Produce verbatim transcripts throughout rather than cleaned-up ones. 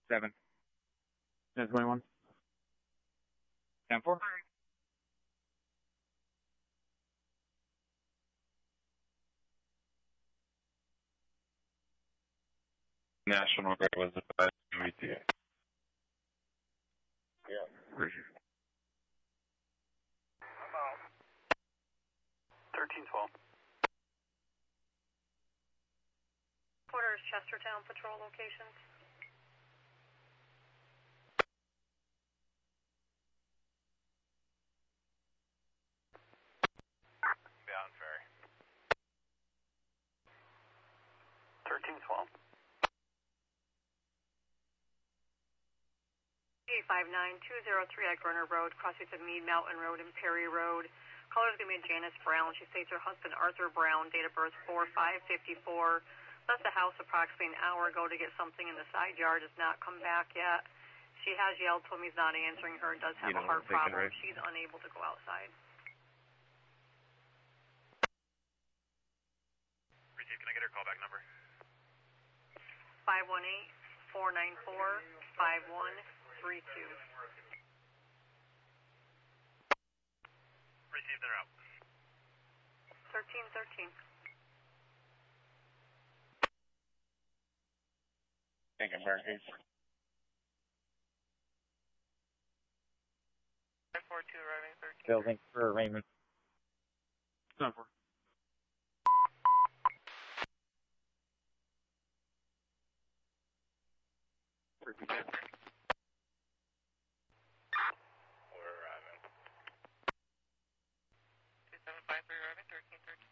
Seven. ten twenty-one. ten four. National Guard was advised to meet the. Yeah. Appreciate it. About thirteen twelve. Quarters Chestertown patrol locations. Bound ferry. thirteen twelve. eight five nine two zero three Eckburner Road, crossings of Mead Mountain Road and Perry Road. Caller is going to be Janice Brown. She states her husband Arthur Brown, date of birth four five fifty-four, left the house approximately an hour ago to get something in the side yard, has not come back yet. She has yelled to him, he's not answering her, does have You a know, heart thinking, problem. right? She's unable to go outside. Receive, can I get her callback number? five one eight four nine four five one three two. Received and out. thirteen thirteen. Thank you, Barclays. five four two arriving thirteen. Building for Raymond. ten four. Repeat that. We're arriving. two seven five three arriving thirteen thirteen.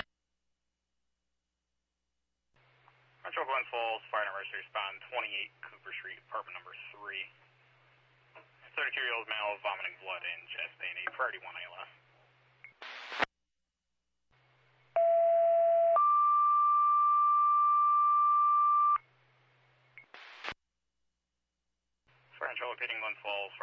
Metro Glen Falls, Fire and Emergency Respond, twenty-eight Cooper Street, apartment number three. thirty-two-year-old male vomiting blood in chest pain, a priority one A L S. Fire and locating Glen Falls.